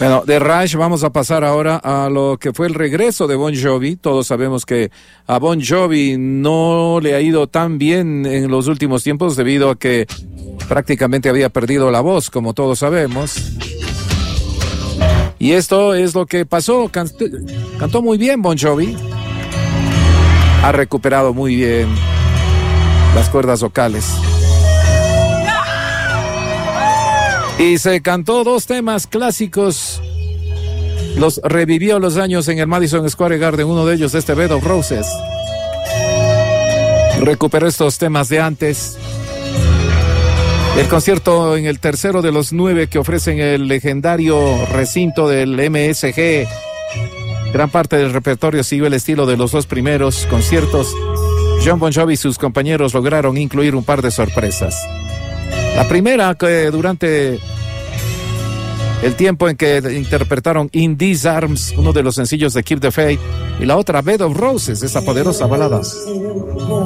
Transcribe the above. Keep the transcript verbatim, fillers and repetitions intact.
Bueno, de Rush vamos a pasar ahora a lo que fue el regreso de Bon Jovi. Todos sabemos que a Bon Jovi no le ha ido tan bien en los últimos tiempos debido a que prácticamente había perdido la voz, como todos sabemos. Y esto es lo que pasó. Cantó, cantó muy bien Bon Jovi. Ha recuperado muy bien las cuerdas vocales. Y se cantó dos temas clásicos. Los revivió los años en el Madison Square Garden. Uno de ellos, este Bed of Roses. Recuperó estos temas de antes. El concierto en el tercero de los nueve que ofrecen el legendario recinto del M S G. Gran parte del repertorio siguió el estilo de los dos primeros conciertos. Jon Bon Jovi y sus compañeros lograron incluir un par de sorpresas. La primera, que durante el tiempo en que interpretaron In These Arms, uno de los sencillos de Keep the Faith, y la otra Bed of Roses, esa poderosa balada.